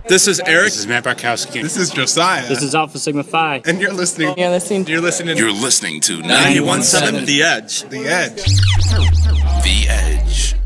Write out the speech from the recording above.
This is Eric. This is Matt Barkowski. This is Josiah. This is Alpha Sigma Phi. And you're listening. You're listening. You're listening. You're listening to 91.7 The Edge. The Edge. The Edge.